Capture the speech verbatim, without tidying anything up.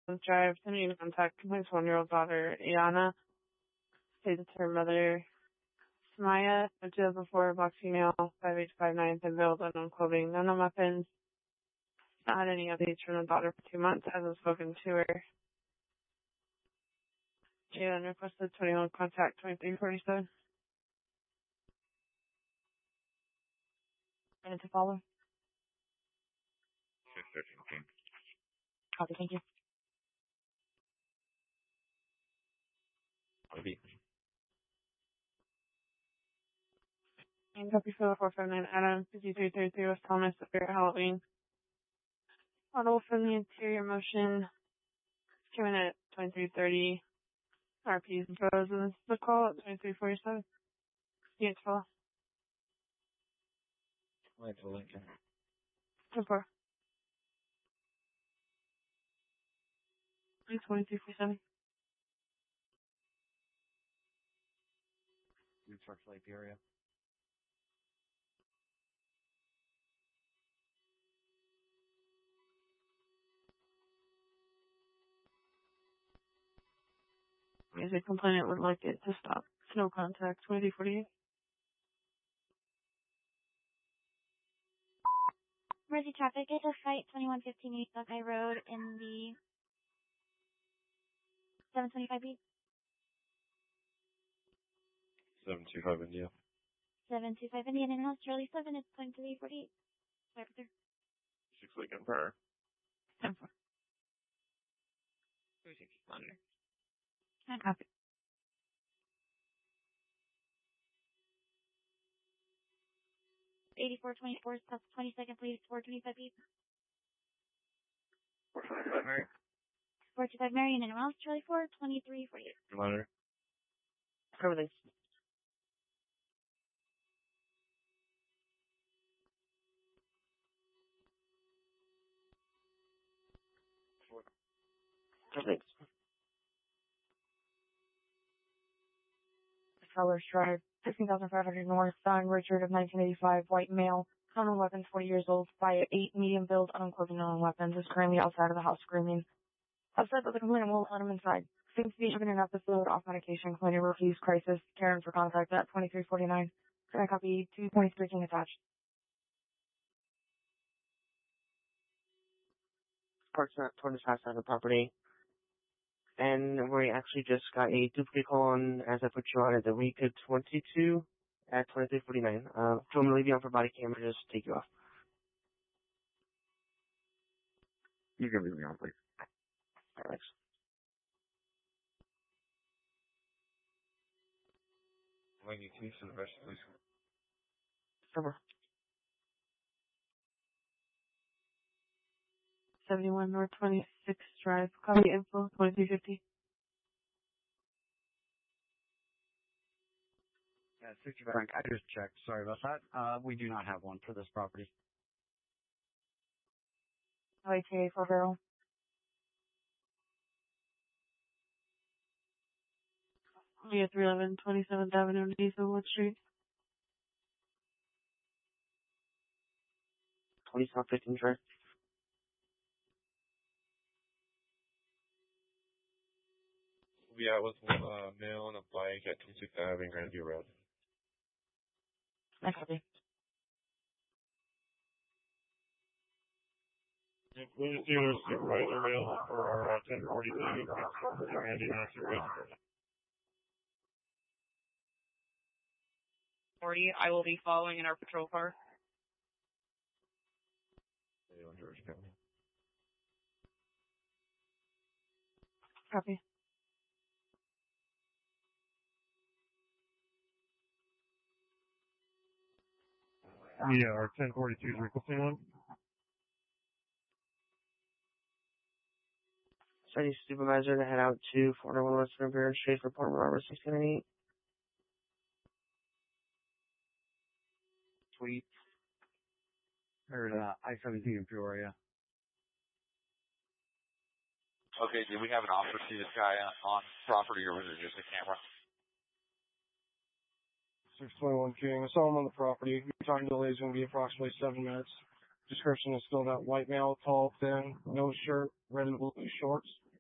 Drive, sending to contact my one-year-old daughter, Iana. Stated to her mother, Samaya, a two thousand four black female, five eight five nine, veiled unknown clothing, no known weapons. Not had any updates from the daughter for two months. Hasn't spoken to her. Jalen requested twenty-one contact twenty-three forty-seven. Minute to follow. six thirteen. Copy, thank you. Maybe. And copy for the four five nine Adam, fifty-three thirty-three West Thomas, Spirit Halloween. Auto from the interior motion. Coming at twenty-three thirty. R Ps and pros, and this is the call at twenty-three forty-seven. Unit to follow. Wait for Lincoln. ten four. twenty-three forty-seven. You search Lake area. As a complainant would like it to stop. No contact, twenty-three forty-eight. Emergency traffic, get to site twenty-one fifteen East Buckeye Road in the seven twenty-five beat. seven two five India. seven two five Indian and House, Charlie seven, it's twenty-three forty-eight. Right there. six Lincoln Prayer. ten four. three six Monitor. And copy. eighty-four twenty-four, plus twenty-second, please, four twenty-five beat. four twenty-five Mary. four two five Marion and House, Charlie four, twenty-three forty-eight. Monitor. Cover this. Thanks. Fowler's Drive, fifteen thousand five hundred North, Don Richard of nineteen eighty-five, white male, unknown weapons, forty years old, by eight, medium build, unclothing, unknown weapons, is currently outside of the house screaming. Upset that the complainant won't let him inside. Seems to be having an episode off medication, complainant refused crisis, Karen for contact at twenty-three forty-nine. Can I copy two twenty-three King attached? Parks at twenty-five side of the property. And we actually just got a duplicate call on as I put you on at the week of twenty-two at twenty-three forty-nine. Uh, if you want me to leave you on for body camera, just take you off. You can leave me on, please. Thanks. Lincoln Keys to the best, please. Over. seventy-one North twenty-sixth Drive. Copy info, twenty-three fifty. Yeah, sixty Frank, I just checked. Sorry about that. Uh, we do not have one for this property. O H A for barrel. We at three eleven twenty-seventh Avenue and Hazelwood Street. twenty South fifteenth Drive. We'll be out with a uh, male on a bike at twenty-sixth Avenue, Grandview Road. I copy. Include dealer supervisor male for our uh, ten forty-two. Randy Master. forty, I will be following in our patrol car. Copy. Yeah, our ten forty-two is requesting one. Study supervisor to head out to four oh one Western Imperial Street for Port Robert six seventy-eight. Sweet. Heard uh, I seventeen in Peoria. Okay, did we have an officer see this guy on property, or was it just a camera? six twenty-one King. I saw him on the property. Time delay is going to be approximately seven minutes. Description is still that white male, tall, thin, no shirt, red and blue shorts.